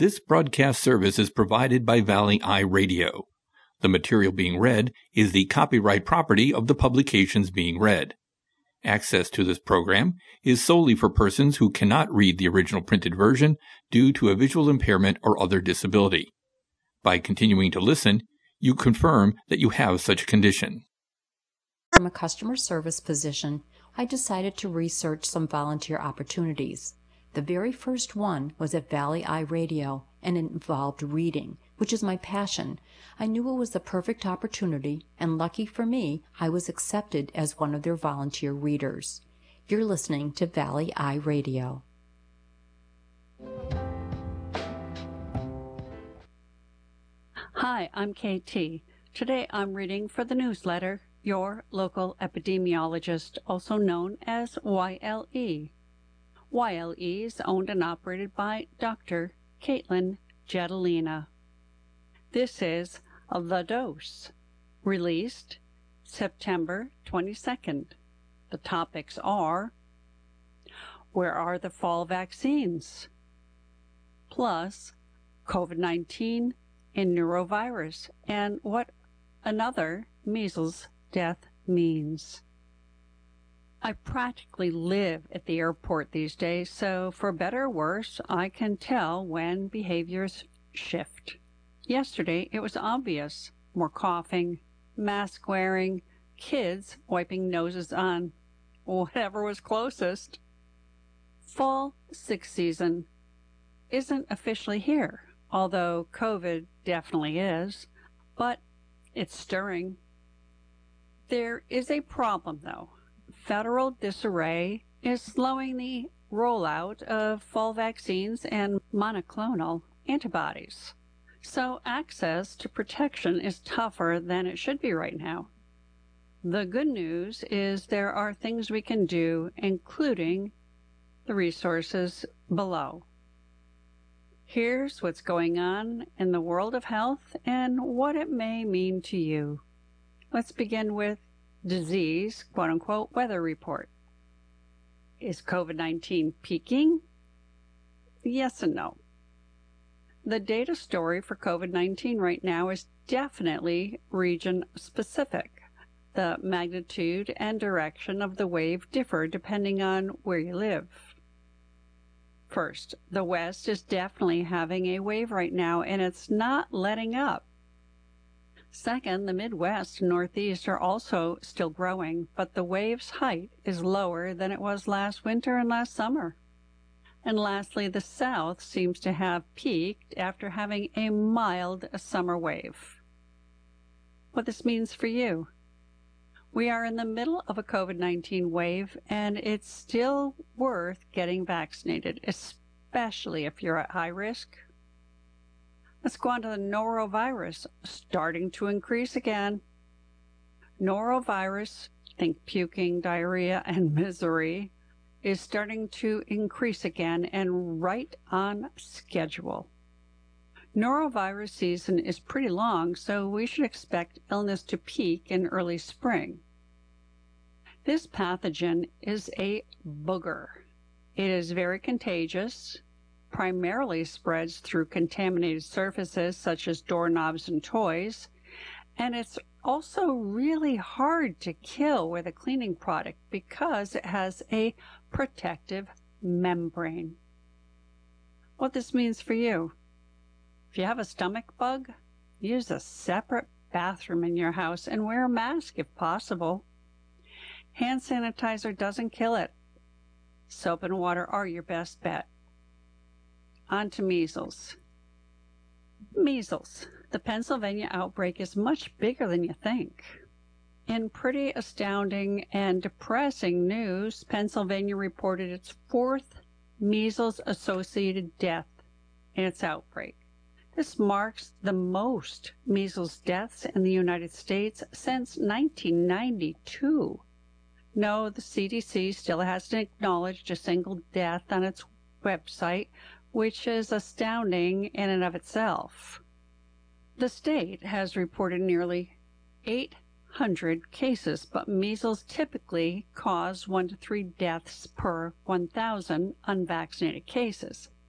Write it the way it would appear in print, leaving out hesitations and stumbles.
This broadcast service is provided by Valley Eye Radio. The material being read is the copyright property of the publications being read. Access to this program is solely for persons who cannot read the original printed version due to a visual impairment or other disability. By continuing to listen, you confirm that you have such a condition. From a customer service position, I decided to research some volunteer opportunities. The very first one was at Valley Eye Radio, and it involved reading, which is my passion. I knew it was the perfect opportunity, and lucky for me, I was accepted as one of their volunteer readers. You're listening to Valley Eye Radio. Hi, I'm KT. Today I'm reading for the newsletter, Your Local Epidemiologist, also known as YLE. YLE is owned and operated by Dr. Caitlin Jetelina. This is The Dose, released September 22nd. The topics are: where are the fall vaccines? Plus, COVID-19 and neurovirus, and what another measles death means. I practically live at the airport these days, so for better or worse, I can tell when behaviors shift. Yesterday, it was obvious. More coughing, mask wearing, kids wiping noses on whatever was closest. Fall sick season isn't officially here, although COVID definitely is, but it's stirring. There is a problem, though. Federal disarray is slowing the rollout of fall vaccines and monoclonal antibodies. So access to protection is tougher than it should be right now. The good news is there are things we can do, including the resources below. Here's what's going on in the world of health and what it may mean to you. Let's begin with disease, quote-unquote, weather report. Is COVID-19 peaking? Yes and no. The data story for COVID-19 right now is definitely region-specific. The magnitude and direction of the wave differ depending on where you live. First, the West is definitely having a wave right now, and it's not letting up. Second, the Midwest and Northeast are also still growing, but the wave's height is lower than it was last winter and last summer. And lastly, the South seems to have peaked after having a mild summer wave. What this means for you? We are in the middle of a COVID-19 wave, and it's still worth getting vaccinated, especially if you're at high risk. Let's go on to the norovirus, starting to increase again. Norovirus, think puking, diarrhea, and misery, is starting to increase again and right on schedule. Norovirus season is pretty long, so we should expect illness to peak in early spring. This pathogen is a booger. It is very contagious, primarily spreads through contaminated surfaces such as doorknobs and toys, and it's also really hard to kill with a cleaning product because it has a protective membrane. What this means for you: if you have a stomach bug, use a separate bathroom in your house and wear a mask if possible. Hand sanitizer doesn't kill it. Soap and water are your best bet. On to measles. Measles. The Pennsylvania outbreak is much bigger than you think. In pretty astounding and depressing news, Pennsylvania reported its fourth measles-associated death in its outbreak. This marks the most measles deaths in the United States since 1992. No, the CDC still hasn't acknowledged a single death on its website, which is astounding in and of itself. The state has reported nearly 800 cases, but measles typically cause 1 to 3 deaths per 1,000 unvaccinated cases.